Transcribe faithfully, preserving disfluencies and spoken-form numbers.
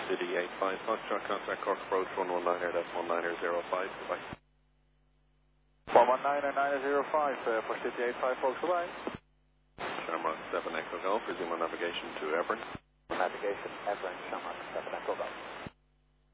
City eight five, Foxtrot, contact Cork Approach one one niner, that's one niner zero five, goodbye. one one niner niner zero five uh, for City eight five, folks, goodbye. Shamrock seven Echo Golf, resume on navigation to Evern. Navigation, Evern, Shamrock seven Echo Golf.